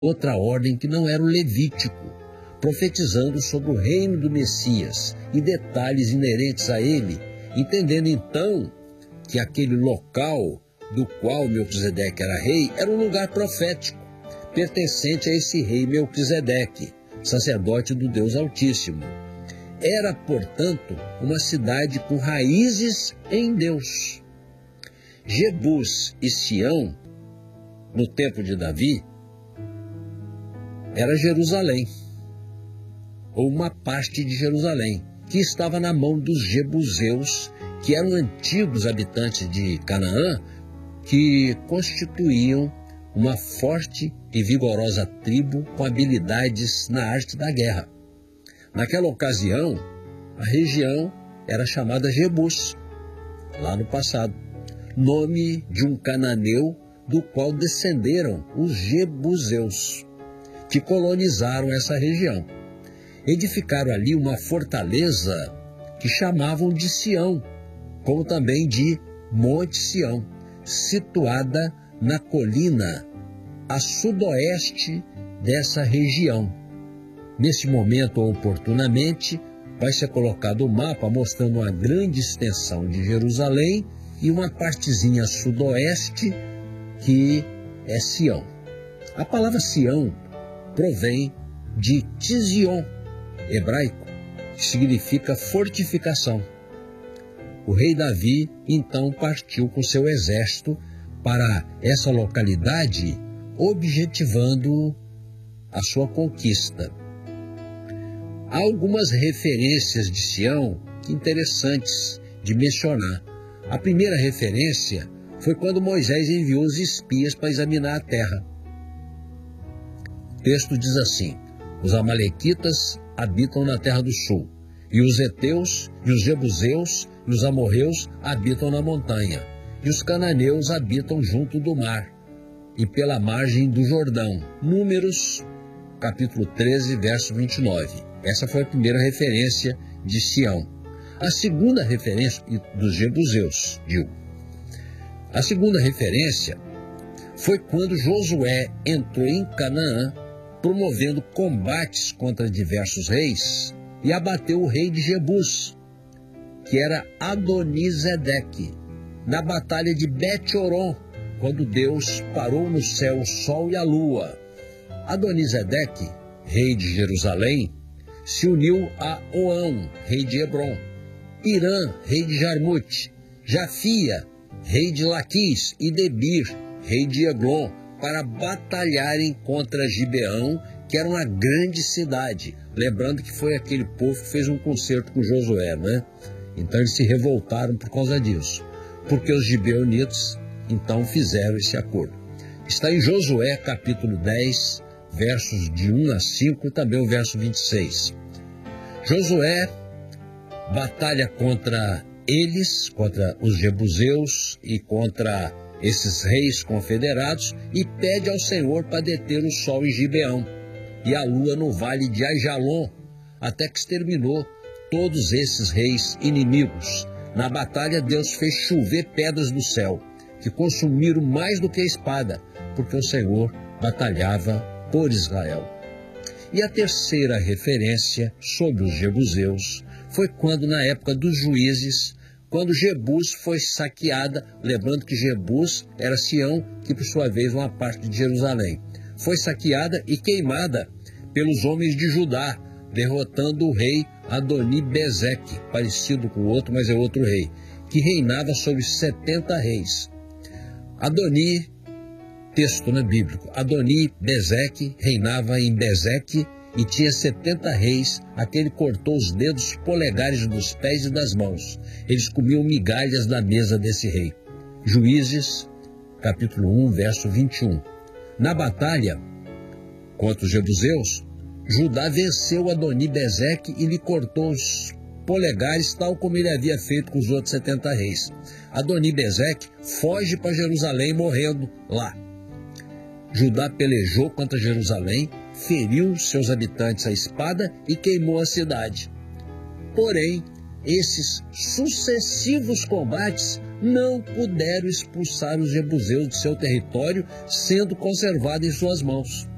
outra ordem que não era o levítico, profetizando sobre o reino do Messias e detalhes inerentes a ele, entendendo então que aquele local do qual Melquisedeque era rei era um lugar profético, pertencente a esse rei Melquisedeque, sacerdote do Deus Altíssimo. Era, portanto, uma cidade com raízes em Deus. Jebus e Sião, no tempo de Davi, era Jerusalém, ou uma parte de Jerusalém, que estava na mão dos jebuseus, que eram antigos habitantes de Canaã, que constituíam uma forte e vigorosa tribo com habilidades na arte da guerra. Naquela ocasião, a região era chamada Jebus, lá no passado, nome de um cananeu do qual descenderam os jebuseus, que colonizaram essa região. Edificaram ali uma fortaleza que chamavam de Sião, como também de Monte Sião, situada na colina a sudoeste dessa região. Nesse momento, oportunamente, vai ser colocado o mapa mostrando uma grande extensão de Jerusalém e uma partezinha sudoeste que é Sião. A palavra Sião provém de Tzion, hebraico, que significa fortificação. O rei Davi, então, partiu com seu exército para essa localidade, objetivando a sua conquista. Há algumas referências de Sião que interessantes de mencionar. A primeira referência foi quando Moisés enviou os espias para examinar a terra. O texto diz assim: os amalequitas habitam na terra do sul, e os heteus, e os jebuseus, e os amorreus habitam na montanha, e os cananeus habitam junto do mar, e pela margem do Jordão. Números, capítulo 13, verso 29. Essa foi a primeira referência de Sião. A segunda referência dos jebuseus, digo. A segunda referência foi quando Josué entrou em Canaã, promovendo combates contra diversos reis, e abateu o rei de Jebus, que era Adonisedeque, na batalha de Bet-Horon, quando Deus parou no céu o sol e a lua. Adonisedeque, rei de Jerusalém, se uniu a Oão, rei de Hebron, Irã, rei de Jarmute, Jafia, rei de Laquis, e Debir, rei de Eglon, para batalharem contra Gibeão, que era uma grande cidade. Lembrando que foi aquele povo que fez um concerto com Josué, né? Então eles se revoltaram por causa disso, porque os gibeonitas então fizeram esse acordo. Está em Josué capítulo 10, versos de 1 a 5 e também o verso 26. Josué batalha contra eles, contra os jebuseus e contra esses reis confederados, e pede ao Senhor para deter o sol em Gibeão e a lua no vale de Aijalon, até que exterminou todos esses reis inimigos. Na batalha, Deus fez chover pedras do céu, que consumiram mais do que a espada, porque o Senhor batalhava por Israel. E a terceira referência sobre os jebuseus foi quando, na época dos juízes, quando Jebus foi saqueada, lembrando que Jebus era Sião, que por sua vez uma parte de Jerusalém. Foi saqueada e queimada pelos homens de Judá, derrotando o rei Adoni-Bezeque, parecido com o outro, mas é outro rei, que reinava sobre 70 reis. Adoni, texto bíblico, Adoni-Bezeque reinava em Bezeque e tinha 70 reis, a que ele cortou os dedos polegares dos pés e das mãos. Eles comiam migalhas da mesa desse rei. Juízes, capítulo 1, verso 21. Na batalha contra os jebuseus, Judá venceu Adoni-Bezeque e lhe cortou os polegares, tal como ele havia feito com os outros 70 reis. Adoni-Bezeque foge para Jerusalém, morrendo lá. Judá pelejou contra Jerusalém, feriu seus habitantes à espada e queimou a cidade. Porém, esses sucessivos combates não puderam expulsar os jebuseus de seu território, sendo conservado em suas mãos.